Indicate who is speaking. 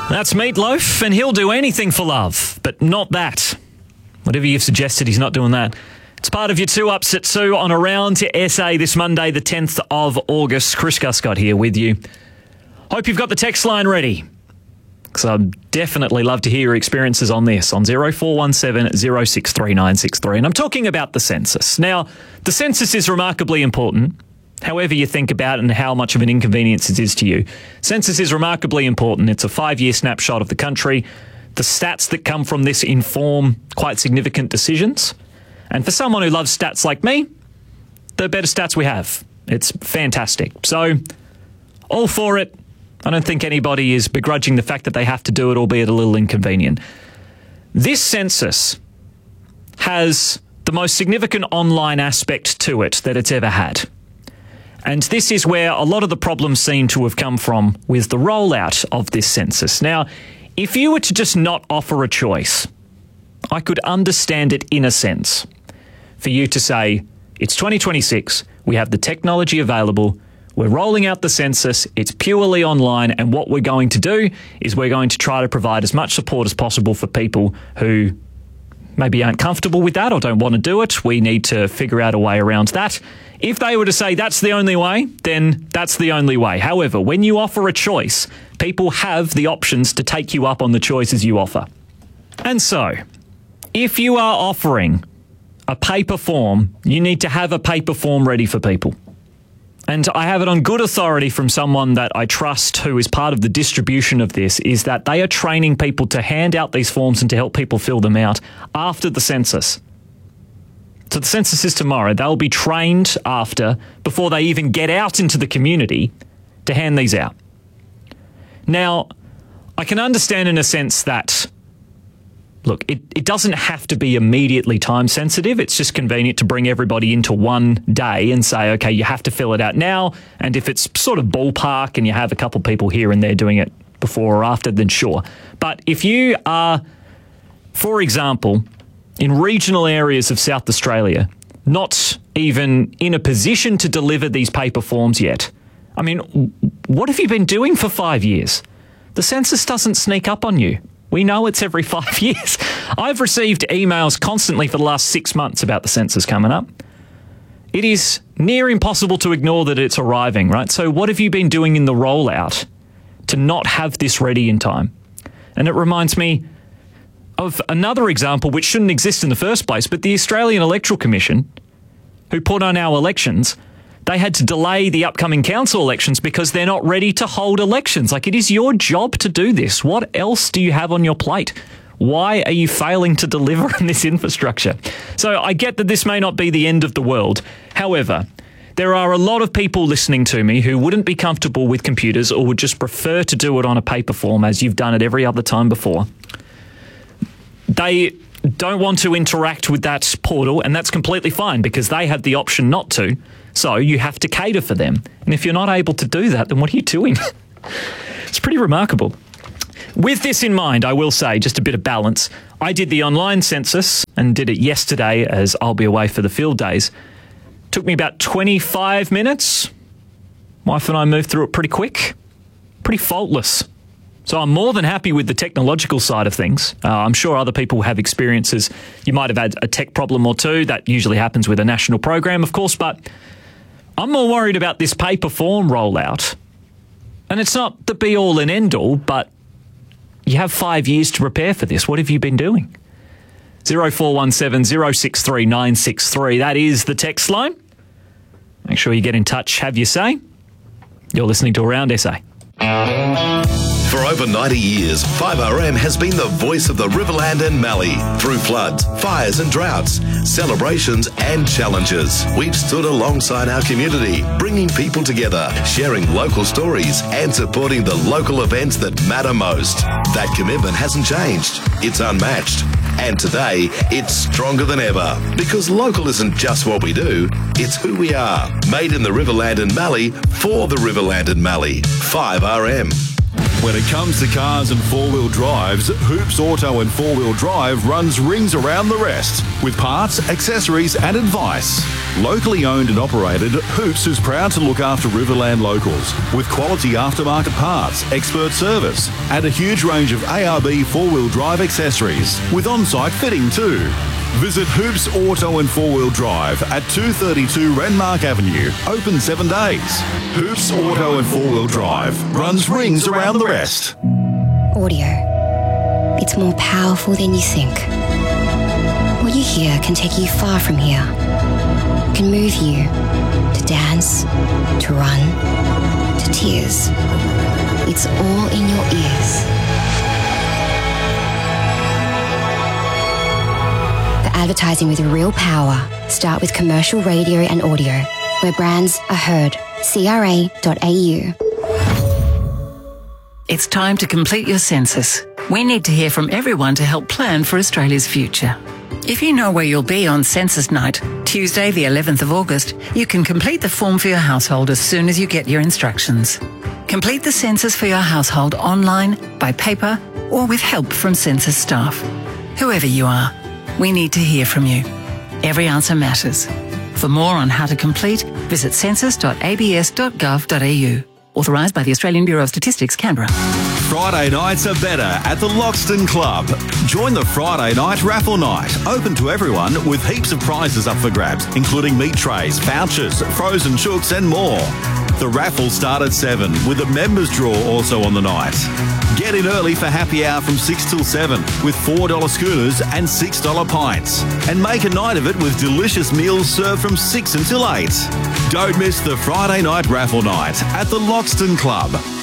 Speaker 1: That's Meatloaf, and he'll do anything for love, but not that. Whatever you've suggested, he's not doing that. It's part of your 2 Ups at 2 on Around SA this Monday, the 10th of August. Chris Guscott here with you. Hope you've got the text line ready, because I'd definitely love to hear your experiences on this, on 0417 063 963. And I'm talking about the census. Now, the census is remarkably important. However you think about it and how much of an inconvenience it is to you. Census is remarkably important. It's a 5-year snapshot of the country. The stats that come from this inform quite significant decisions. And for someone who loves stats like me, the better stats we have. It's fantastic. So, all for it. I don't think anybody is begrudging the fact that they have to do it, albeit a little inconvenient. This census has the most significant online aspect to it that it's ever had. And this is where a lot of the problems seem to have come from with the rollout of this census. Now, if you were to just not offer a choice, I could understand it in a sense. For you to say, it's 2026, we have the technology available, we're rolling out the census, it's purely online, and what we're going to do is we're going to try to provide as much support as possible for people who maybe aren't comfortable with that or don't want to do it. We need to figure out a way around that. If they were to say that's the only way, then that's the only way. However, when you offer a choice, people have the options to take you up on the choices you offer. And so, if you are offering a paper form, you need to have a paper form ready for people. And I have it on good authority from someone that I trust who is part of the distribution of this, is that they are training people to hand out these forms and to help people fill them out after the census. So the census is tomorrow. They'll be trained before they even get out into the community to hand these out. Now, I can understand in a sense that, look, it doesn't have to be immediately time sensitive. It's just convenient to bring everybody into one day and say, okay, you have to fill it out now. And if it's sort of ballpark and you have a couple people here and there doing it before or after, then sure. But if you are, for example, in regional areas of South Australia, not even in a position to deliver these paper forms yet, I mean, what have you been doing for 5 years? The census doesn't sneak up on you. We know it's every 5 years. I've received emails constantly for the last 6 months about the census coming up. It is near impossible to ignore that it's arriving, right? So what have you been doing in the rollout to not have this ready in time? And it reminds me of another example which shouldn't exist in the first place, but the Australian Electoral Commission, who put on our elections, they had to delay the upcoming council elections because they're not ready to hold elections. Like, it is your job to do this. What else do you have on your plate? Why are you failing to deliver on this infrastructure? So I get that this may not be the end of the world. However, there are a lot of people listening to me who wouldn't be comfortable with computers or would just prefer to do it on a paper form as you've done it every other time before. They don't want to interact with that portal, and that's completely fine because they have the option not to. So you have to cater for them. And if you're not able to do that, then what are you doing? It's pretty remarkable. With this in mind, I will say, just a bit of balance, I did the online census and did it yesterday as I'll be away for the field days. Took me about 25 minutes. Wife and I moved through it pretty quick, pretty faultless. So I'm more than happy with the technological side of things. I'm sure other people have experiences. You might have had a tech problem or two. That usually happens with a national program, of course, but I'm more worried about this paper form rollout. And it's not the be-all and end-all, but you have 5 years to prepare for this. What have you been doing? 0417 063 963. That is the text line. Make sure you get in touch, have your say. You're listening to Around SA.
Speaker 2: For over 90 years, 5RM has been the voice of the Riverland and Mallee. Through floods, fires and droughts, celebrations and challenges, we've stood alongside our community, bringing people together, sharing local stories and supporting the local events that matter most. That commitment hasn't changed. It's unmatched. And today, it's stronger than ever. Because local isn't just what we do, it's who we are. Made in the Riverland and Mallee, for the Riverland and Mallee. 5RM.
Speaker 3: When it comes to cars and four-wheel drives, Hoops Auto and 4-Wheel Drive runs rings around the rest with parts, accessories and advice. Locally owned and operated, Hoops is proud to look after Riverland locals with quality aftermarket parts, expert service and a huge range of ARB 4-wheel drive accessories with on-site fitting too. Visit Hoops Auto and 4-Wheel Drive at 232 Renmark Avenue, open 7 days. Hoops Auto and 4-Wheel Drive runs rings around the rest.
Speaker 4: Audio. It's more powerful than you think. What you hear can take you far from here. Can move you to dance, to run, to tears. It's all in your ears. Advertising with real power. Start with commercial radio and audio, where brands are heard. CRA.au.
Speaker 5: It's time to complete your census. We need to hear from everyone to help plan for Australia's future. If you know where you'll be on census night, Tuesday the 11th of August, you can complete the form for your household as soon as you get your instructions. Complete the census for your household online, by paper, or with help from census staff. Whoever you are, we need to hear from you. Every answer matters. For more on how to complete, visit census.abs.gov.au. Authorised by the Australian Bureau of Statistics, Canberra.
Speaker 3: Friday nights are better at the Loxton Club. Join the Friday night raffle night, open to everyone with heaps of prizes up for grabs, including meat trays, vouchers, frozen chooks and more. The raffle starts at 7 with a members draw also on the night. Get in early for happy hour from 6 till 7 with $4 schooners and $6 pints. And make a night of it with delicious meals served from 6 until 8. Don't miss the Friday night raffle night at the Loxton Club.